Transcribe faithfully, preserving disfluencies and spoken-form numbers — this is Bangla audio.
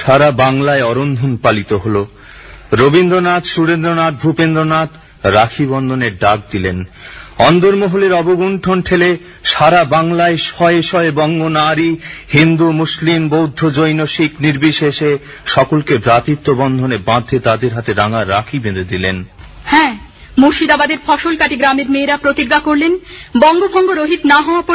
সারা বাংলায় অরন্ধন পালিত হল। রবীন্দ্রনাথ, সুরেন্দ্রনাথ, ভূপেন্দ্রনাথ রাখি বন্ধনের ডাক দিলেন। অন্দরমহলের অবগুণ্ঠন ঠেলে সারা বাংলায় শয়ে শয়ে বঙ্গ নারী, হিন্দু, মুসলিম, বৌদ্ধ, জৈন, শিখ নির্বিশেষে সকলকে ভ্রাতৃত্ব বন্ধনে বাঁধে তাদের হাতে রাঙা রাখি বেঁধে দিলেন। হ্যাঁ, মুর্শিদাবাদের ফসলকাটি গ্রামের মেয়েরা প্রতিজ্ঞা করলেন, বঙ্গভঙ্গ রহিত না হওয়া